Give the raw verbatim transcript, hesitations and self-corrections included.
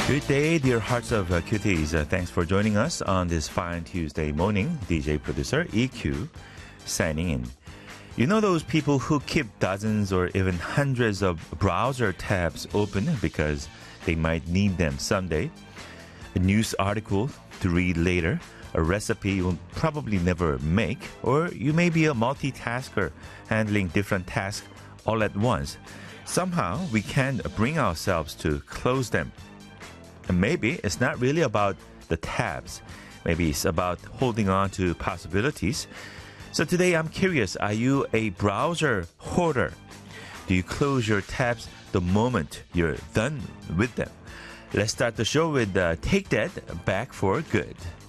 Good day, dear hearts of uh, cuties. Uh, thanks for joining us on this fine Tuesday morning. D J producer E Q signing in. You know those people who keep dozens or even hundreds of browser tabs open because they might need them someday? A news article to read later, a recipe you'll probably never make, or you may be a multitasker handling different tasks all at once. Somehow we can't bring ourselves to close them. And maybe it's not really about the tabs. Maybe it's about holding on to possibilities. So today I'm curious, are you a browser hoarder? Do you close your tabs the moment you're done with them? Let's start the show with uh, Take That Back for Good.